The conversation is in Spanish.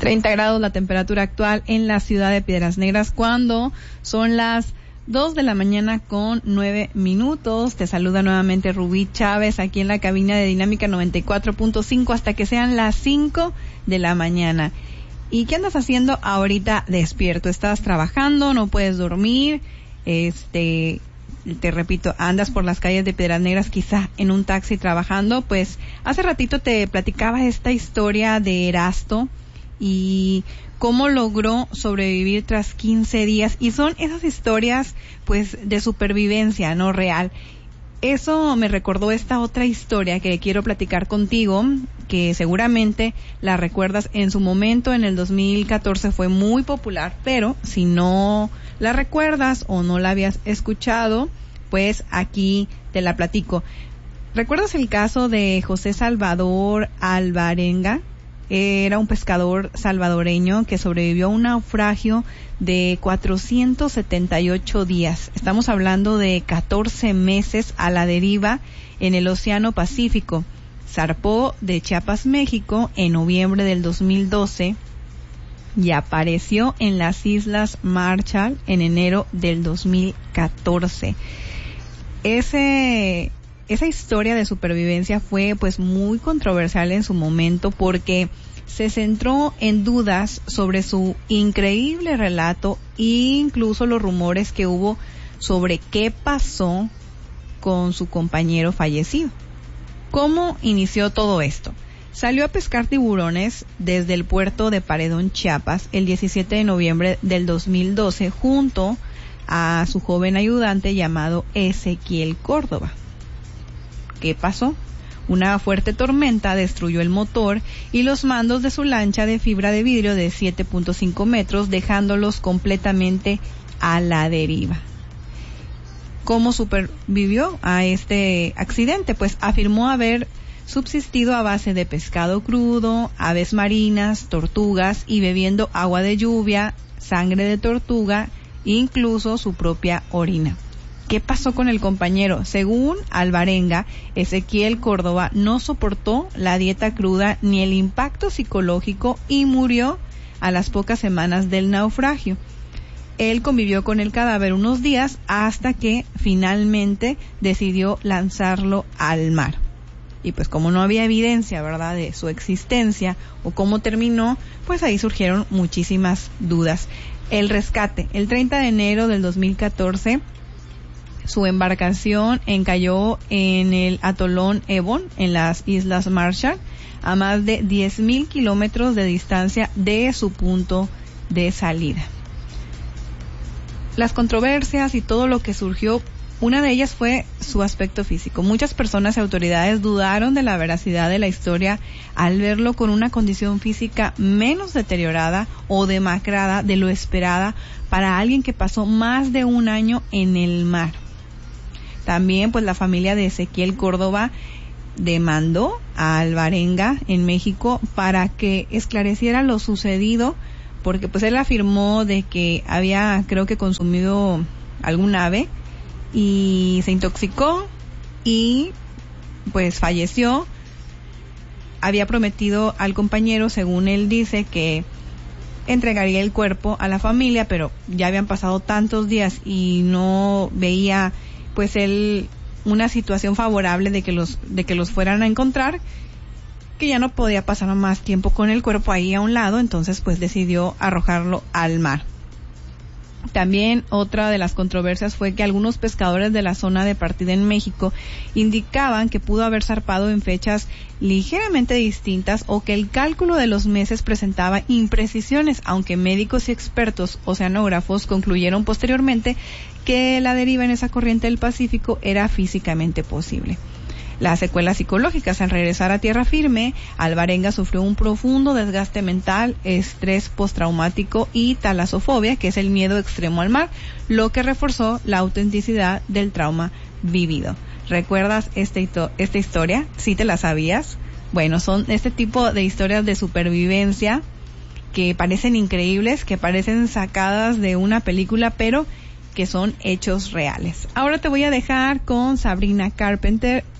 30 grados la temperatura actual en la ciudad de Piedras Negras cuando son las 2 de la mañana con 9 minutos. Te saluda nuevamente Rubí Chávez aquí en la cabina de Dinámica 94.5 hasta que sean las 5 de la mañana. ¿Y qué andas haciendo ahorita despierto? ¿Estás trabajando? ¿No puedes dormir? Te repito, andas por las calles de Piedras Negras quizá en un taxi trabajando. Pues hace ratito te platicaba esta historia de Erasto y cómo logró sobrevivir tras 15 días. Y son esas historias pues de supervivencia, no real. Eso me recordó esta otra historia que quiero platicar contigo, que seguramente la recuerdas en su momento, en el 2014 fue muy popular, pero si no la recuerdas o no la habías escuchado, pues aquí te la platico. ¿Recuerdas el caso de José Salvador Alvarenga? Era un pescador salvadoreño que sobrevivió a un naufragio de 478 días. Estamos hablando de 14 meses a la deriva en el Océano Pacífico. Zarpó de Chiapas, México, en noviembre del 2012 y apareció en las Islas Marshall en enero del 2014. Esa historia de supervivencia fue pues muy controversial en su momento porque se centró en dudas sobre su increíble relato e incluso los rumores que hubo sobre qué pasó con su compañero fallecido. ¿Cómo inició todo esto? Salió a pescar tiburones desde el puerto de Paredón, Chiapas, el 17 de noviembre del 2012 junto a su joven ayudante llamado Ezequiel Córdoba. ¿Qué pasó? Una fuerte tormenta destruyó el motor y los mandos de su lancha de fibra de vidrio de 7.5 metros, dejándolos completamente a la deriva. ¿Cómo supervivió a este accidente? Pues afirmó haber subsistido a base de pescado crudo, aves marinas, tortugas y bebiendo agua de lluvia, sangre de tortuga e incluso su propia orina. ¿Qué pasó con el compañero? Según Alvarenga, Ezequiel Córdoba no soportó la dieta cruda ni el impacto psicológico y murió a las pocas semanas del naufragio. Él convivió con el cadáver unos días hasta que finalmente decidió lanzarlo al mar. Y pues como no había evidencia, ¿verdad?, de su existencia o cómo terminó, pues ahí surgieron muchísimas dudas. El rescate. El 30 de enero del 2014, su embarcación encalló en el atolón Ebon, en las Islas Marshall, a más de 10,000 kilómetros de distancia de su punto de salida. Las controversias y todo lo que surgió, una de ellas fue su aspecto físico. Muchas personas y autoridades dudaron de la veracidad de la historia al verlo con una condición física menos deteriorada o demacrada de lo esperada para alguien que pasó más de un año en el mar. También pues la familia de Ezequiel Córdoba demandó a Alvarenga en México para que esclareciera lo sucedido, porque pues él afirmó de que había, creo que consumido algún ave y se intoxicó y pues falleció. Había prometido al compañero, según él dice, que entregaría el cuerpo a la familia, pero ya habían pasado tantos días y no veía pues él una situación favorable de que los fueran a encontrar, que ya no podía pasar más tiempo con el cuerpo ahí a un lado, entonces pues decidió arrojarlo al mar. También otra de las controversias fue que algunos pescadores de la zona de partida en México indicaban que pudo haber zarpado en fechas ligeramente distintas o que el cálculo de los meses presentaba imprecisiones, aunque médicos y expertos oceanógrafos concluyeron posteriormente que la deriva en esa corriente del Pacífico era físicamente posible. Las secuelas psicológicas: al regresar a tierra firme, Alvarenga sufrió un profundo desgaste mental, estrés postraumático y talasofobia, que es el miedo extremo al mar, lo que reforzó la autenticidad del trauma vivido. ¿Recuerdas esta historia? ¿Sí te la sabías? Bueno, son este tipo de historias de supervivencia que parecen increíbles, que parecen sacadas de una película, pero que son hechos reales. Ahora te voy a dejar con Sabrina Carpenter